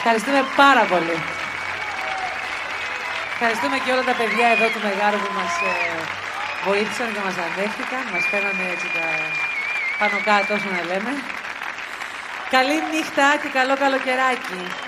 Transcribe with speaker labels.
Speaker 1: Ευχαριστούμε πάρα πολύ. Ευχαριστούμε και όλα τα παιδιά εδώ του Μεγάρου που μας βοήθησαν και μας ανέχτηκαν. Μας φέρανε έτσι τα πάνω κάτω, όσο να λέμε. Καλή νύχτα και καλό καλοκαιράκι.